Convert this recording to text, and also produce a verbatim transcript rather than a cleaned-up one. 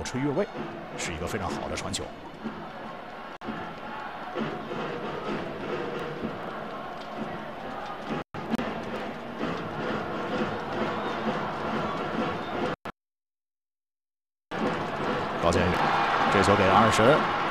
持越位，是一个非常好的传球。高建宇，这球给阿尔什。